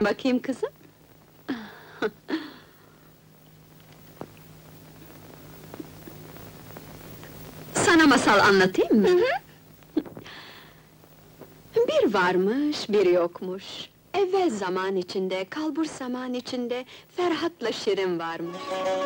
Bakayım kızım. Sana masal anlatayım mı? Bir varmış, bir yokmuş. Evvel zaman içinde, kalbur zaman içinde, Ferhat'la Şirin varmış.